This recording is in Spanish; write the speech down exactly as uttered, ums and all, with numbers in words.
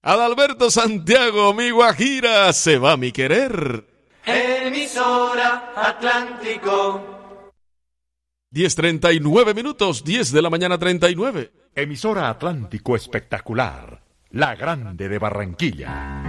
Adalberto Santiago, mi Guajira, se va mi querer. Emisora Atlántico. diez treinta y nueve minutos, diez de la mañana treinta y nueve. Emisora Atlántico Espectacular, la grande de Barranquilla.